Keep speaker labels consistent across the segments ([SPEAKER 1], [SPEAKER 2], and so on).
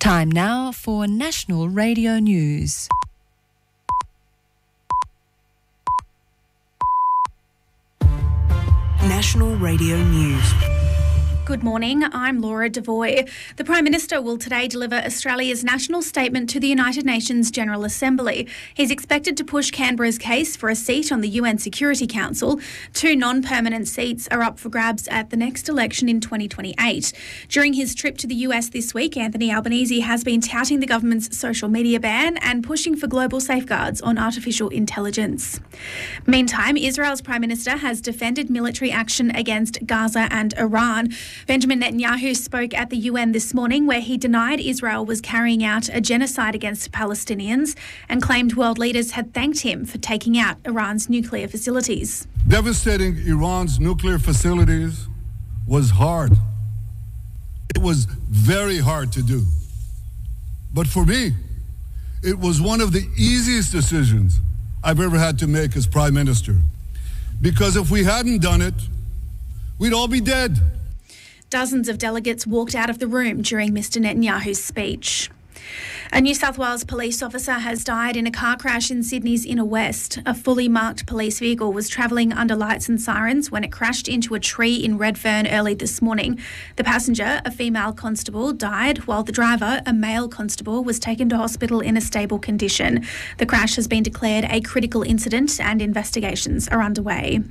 [SPEAKER 1] Time now for National Radio News.
[SPEAKER 2] National Radio News.
[SPEAKER 3] Good morning, I'm Laura Devoy. The Prime Minister will today deliver Australia's national statement to the United Nations General Assembly. He's expected to push Canberra's case for a seat on the UN Security Council. 2 non-permanent seats are up for grabs at the next election in 2028. During his trip to the US this week, Anthony Albanese has been touting the government's social media ban and pushing for global safeguards on artificial intelligence. Meantime, Israel's Prime Minister has defended military action against Gaza and Iran. Benjamin Netanyahu spoke at the UN this morning where he denied Israel was carrying out a genocide against Palestinians and claimed world leaders had thanked him for taking out Iran's nuclear facilities.
[SPEAKER 4] Devastating Iran's nuclear facilities was hard. It was very hard to do. But for me, it was one of the easiest decisions I've ever had to make as Prime Minister. Because if we hadn't done it, we'd all be dead.
[SPEAKER 3] Dozens of delegates walked out of the room during Mr Netanyahu's speech. A New South Wales police officer has died in a car crash in Sydney's Inner West. A fully marked police vehicle was travelling under lights and sirens when it crashed into a tree in Redfern early this morning. The passenger, a female constable, died while the driver, a male constable, was taken to hospital in a stable condition. The crash has been declared a critical incident and investigations are underway.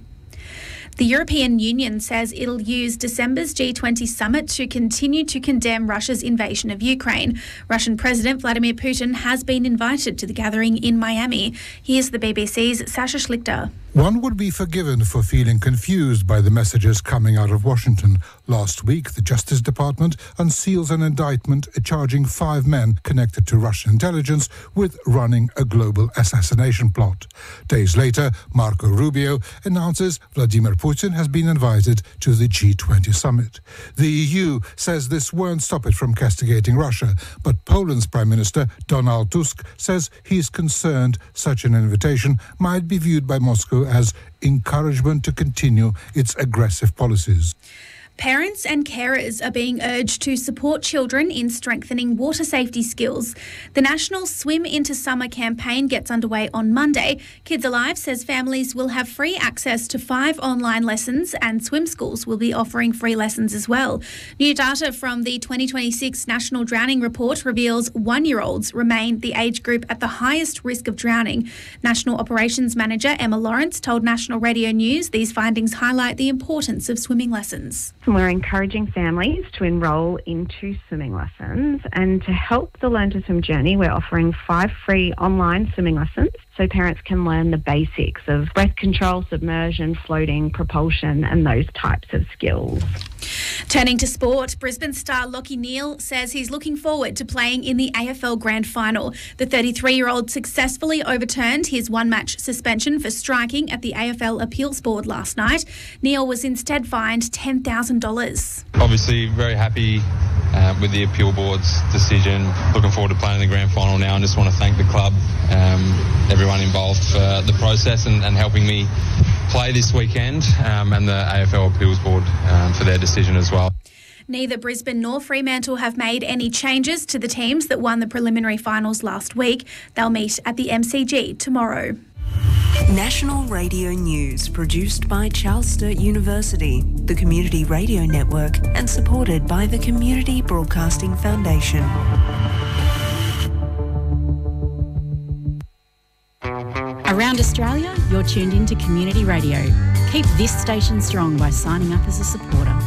[SPEAKER 3] The European Union says it'll use December's G20 summit to continue to condemn Russia's invasion of Ukraine. Russian President Vladimir Putin has been invited to the gathering in Miami. Here's the BBC's Sasha Schlichter.
[SPEAKER 5] One would be forgiven for feeling confused by the messages coming out of Washington. Last week, the Justice Department unseals an indictment charging 5 men connected to Russian intelligence with running a global assassination plot. Days later, Marco Rubio announces Vladimir Putin has been invited to the G20 summit. The EU says this won't stop it from castigating Russia, but Poland's Prime Minister Donald Tusk says he's concerned such an invitation might be viewed by Moscow as encouragement to continue its aggressive policies.
[SPEAKER 3] Parents and carers are being urged to support children in strengthening water safety skills. The National Swim Into Summer campaign gets underway on Monday. Kids Alive says families will have free access to 5 online lessons and swim schools will be offering free lessons as well. New data from the 2026 National Drowning Report reveals 1-year-olds remain the age group at the highest risk of drowning. National Operations Manager Emma Lawrence told National Radio News these findings highlight the importance of swimming lessons.
[SPEAKER 6] And we're encouraging families to enrol into swimming lessons, and to help the Learn to Swim journey, we're offering 5 free online swimming lessons so parents can learn the basics of breath control, submersion, floating, propulsion and those types of skills.
[SPEAKER 3] Turning to sport, Brisbane star Lachie Neale says he's looking forward to playing in the AFL Grand Final. The 33-year-old successfully overturned his 1-match suspension for striking at the AFL Appeals Board last night. Neale was instead fined $10,000.
[SPEAKER 7] Obviously very happy with the Appeal Board's decision. Looking forward to playing in the Grand Final now, and just want to thank the club, everyone involved for the process and helping me play this weekend, and the AFL Appeals Board for their decision as well.
[SPEAKER 3] Neither Brisbane nor Fremantle have made any changes to the teams that won the preliminary finals last week. They'll meet at the MCG tomorrow.
[SPEAKER 2] National Radio News, produced by Charles Sturt University, the Community Radio Network, and supported by the Community Broadcasting Foundation.
[SPEAKER 8] Around Australia, you're tuned into Community Radio. Keep this station strong by signing up as a supporter.